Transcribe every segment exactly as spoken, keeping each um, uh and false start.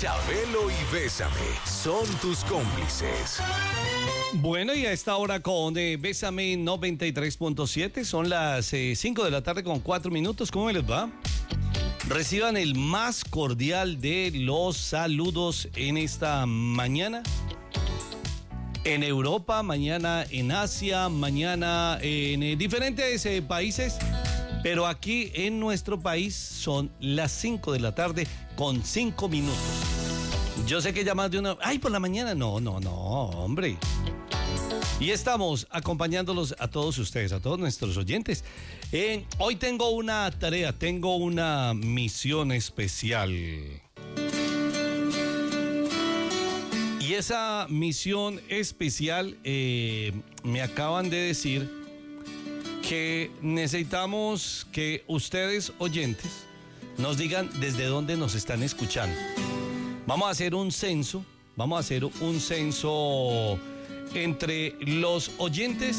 Chabelo y Bésame son tus cómplices. Bueno, y a esta hora con eh, Bésame noventa y tres punto siete, son las eh, cinco de la tarde con cuatro minutos. ¿Cómo les va? Reciban el más cordial de los saludos en esta mañana. En Europa, mañana en Asia, mañana en eh, diferentes eh, países. Pero aquí en nuestro país son las cinco de la tarde con cinco minutos. Yo sé que ya más de una... ¡Ay, por la mañana! No, no, no, hombre. Y estamos acompañándolos a todos ustedes, a todos nuestros oyentes. Eh, hoy tengo una tarea, tengo una misión especial. Y esa misión especial eh, me acaban de decir que necesitamos que ustedes, oyentes, nos digan desde dónde nos están escuchando. Vamos a hacer un censo, vamos a hacer un censo entre los oyentes,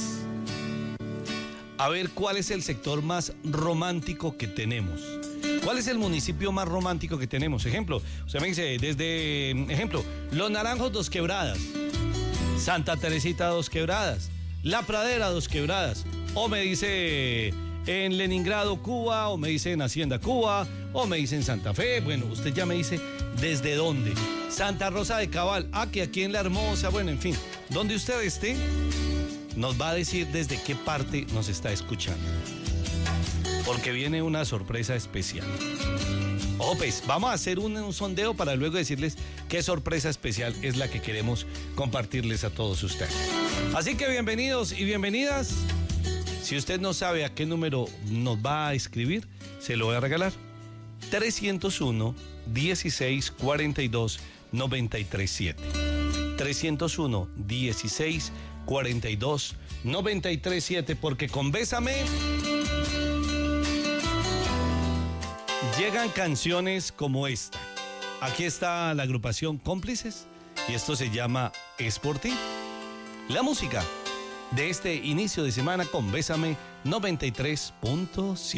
a ver cuál es el sector más romántico que tenemos. ¿Cuál es el municipio más romántico que tenemos? Ejemplo, usted me dice, desde, ejemplo, Los Naranjos, Dos Quebradas, Santa Teresita, Dos Quebradas, La Pradera, Dos Quebradas, o me dice en Leningrado, Cuba, o me dice en Hacienda, Cuba, o me dice en Santa Fe. Bueno, usted ya me dice desde dónde. Santa Rosa de Cabal, ah, que aquí en La Hermosa, bueno, en fin, donde usted esté, nos va a decir desde qué parte nos está escuchando. Porque viene una sorpresa especial. Oh, pues, vamos a hacer un, un sondeo para luego decirles qué sorpresa especial es la que queremos compartirles a todos ustedes. Así que bienvenidos y bienvenidas. Si usted no sabe a qué número nos va a escribir, se lo voy a regalar. trescientos uno, dieciséis, cuarenta y dos, noventa y tres siete. trescientos uno, dieciséis, cuarenta y dos, noventa y tres siete, porque con Bésame llegan canciones como esta. Aquí está la agrupación Cómplices y esto se llama Es por ti. La música de este inicio de semana con Bésame noventa y tres punto siete.